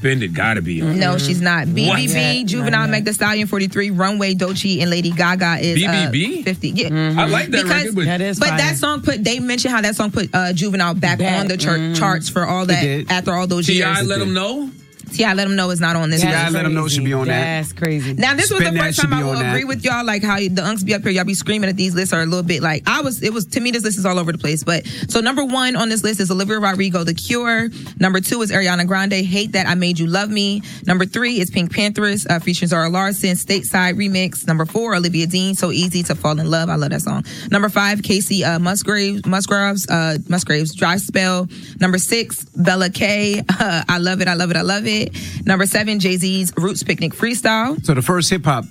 Suspended gotta be on. No, she's not. BBB, What? Juvenile, Meg Thee Stallion, 43, Runway, Doechii, and Lady Gaga is BBB? 50. Yeah. I like that record, but That is But fire. that song they mentioned how that song put Juvenile back on the charts for all that after all those years. T.I. let them know? T.I. let them know it's not on this T.I. list. let them know it should be on that. That's crazy. Now this was Spin the That first should time I be will on agree that. with y'all, like how the unks be up here, y'all be screaming that these lists are a little bit like it was to me this list is all over the place. But so number 1 on this list is Olivia Rodrigo, The Cure. Number 2 is Ariana Grande, Hate That I Made You Love Me. Number 3 is Pink Panthers featuring Zara Larsson, Stateside Remix. Number 4, Olivia Dean, So Easy to Fall in Love. I love that song. Number 5, Casey Musgraves, Dry Spell. Number 6, Bella K, I Love It, I Love It, I Love It. Number 7, Jay-Z's Roots Picnic Freestyle. So the first hip hop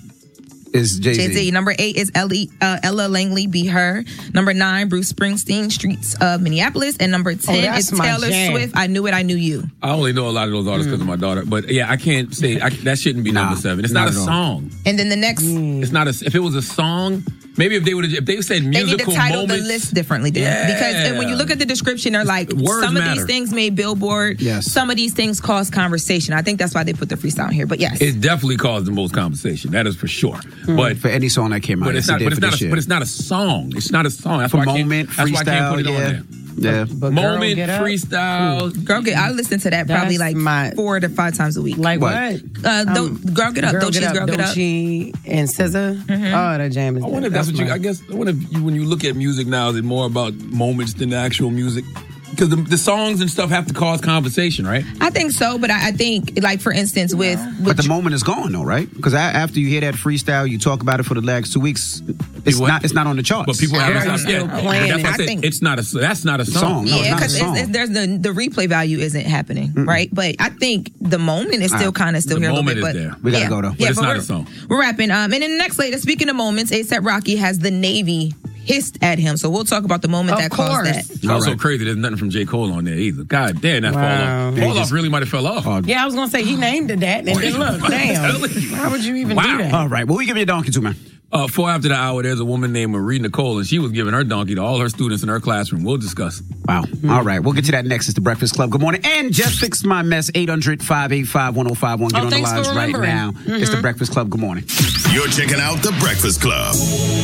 is Jay-Z. Number 8 is Ella Langley, Be Her. Number 9, Bruce Springsteen, Streets of Minneapolis. And number 10 that's is my Taylor jam. Swift, I Knew It, I Knew You. I only know a lot of those artists because of my daughter. But yeah, I can't say that shouldn't be number 7. It's not a not at all. song. And then the next, It's not if it was a song, maybe if they said they need to musical title moments. the list differently then. Yeah. Because when you look at the description, they're like, Words some of matter. these things made Billboard. Yes. Some of these things caused conversation. I think that's why they put the freestyle in here. But yes. It definitely caused the most conversation. That is for sure. But For any song that came out, but it's not. it But did it's for not. this year. But it's not a song. It's not a song. That's For why I can't. moment, That's why I can't put it freestyle, on yeah. there. Yeah. But Moment, Girl, Get Up. freestyle. Girl, I listen to that probably That's like 4 to 5 times a week. Like What? what? Girl, Get Up. Girl, Doechii's Get Up. Girl, Get Up. Doechii and SZA. Oh, that jam is I wonder if that's what you. my- I guess. I wonder if when you look at music now, is it more about moments than the actual music? Because the songs and stuff have to cause conversation, right? I think so, but I think, like, for instance, with But the moment is gone, though, right? Because after you hear that freestyle, you talk about it for the last 2 weeks. It's not on the charts. But people have Are you still playing That's it? why I I said think- it's not a. That's not a song. No, it's yeah, not a because song. there's the replay value isn't happening, right? But I think the moment is still kind of still The here a little moment bit. is But there. We gotta go, though. But it's not we're- a song. We're wrapping. And in the next later, speaking of moments, A$AP Rocky has the Navy hissed at him. So we'll talk about the moment Of that caused course. that. It's also crazy. There's nothing from J. Cole on there either. God damn, that Wow. fall off. Fall off really might have fell off. Yeah, I was gonna say he named it that, and then look, damn. Why would you even do that? All right. Well, we give you a donkey to, man. 4 after the hour, there's a woman named Marie Nicole, and she was giving her donkey to all her students in her classroom. We'll discuss. Wow. All right. We'll get to that next. It's the Breakfast Club. Good morning. And just fix my mess. 800-585-1051. Get on the thanks for lines right remembering. now. It's the Breakfast Club. Good morning. You're checking out The Breakfast Club.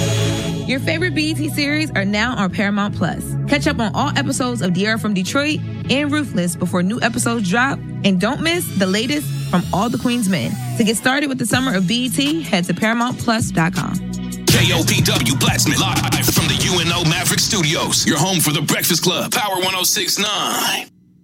Your favorite BET series are now on Paramount Plus. Catch up on all episodes of De'Ara from Detroit and Ruthless before new episodes drop. And don't miss the latest from All the Queen's Men. To get started with the summer of BET, head to ParamountPlus.com. KOPW Blacksmith live from the UNO Maverick Studios. Your home for The Breakfast Club. Power 106.9.